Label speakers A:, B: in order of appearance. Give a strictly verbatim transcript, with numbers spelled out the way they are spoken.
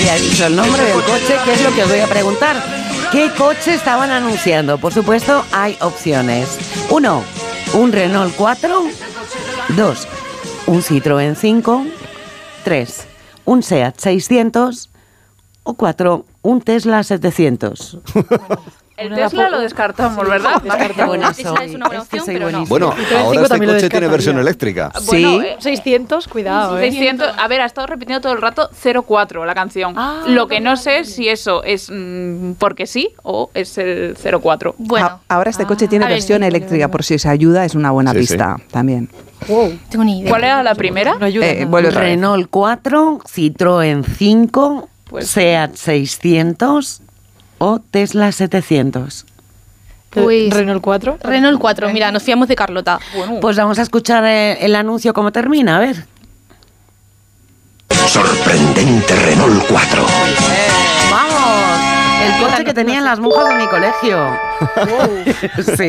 A: había dicho el nombre del coche, que es lo que os voy a preguntar. ¿Qué coche estaban anunciando? Por supuesto, hay opciones. Uno, un Renault cuatro. Dos, un Citroën cinco. Tres, un SEAT seiscientos. O cuatro, un Tesla setecientos.
B: El Tesla lo descartamos, ¿verdad?
A: Bueno,
C: Tesla es una buena opción, pero no.
D: Bueno, ahora este coche tiene versión eléctrica.
B: Bueno,
A: Sí.
B: eh,
E: seiscientos, cuidado, ¿eh?
B: seiscientos, a ver, ha estado repitiendo todo el rato cero cuatro la canción.
E: Ah,
B: Lo que no sé si eso es mm, porque sí o es el cero cuatro.
C: Bueno,
F: A- ahora este coche tiene
C: a ver,
F: versión
C: vale, vale,
F: eléctrica,
C: vale.
F: por si os ayuda, es una buena
D: Sí,
F: pista también.
C: tengo ni idea.
B: ¿Cuál era la primera?
E: No ayuda.
F: Eh,
E: nada.
F: vuelve otra vez.
A: Renault cuatro, Citroën cinco,
B: Pues-
A: SEAT seiscientos o Tesla setecientos.
C: Pues-
E: Renault cuatro.
C: Renault cuatro, mira, nos fiamos de Carlota.
B: Bueno,
A: Pues vamos a escuchar eh, el anuncio cómo termina, a ver.
G: Sorprendente Renault cuatro.
A: ¡Vamos! El coche que tenían las monjas de mi colegio. Sí.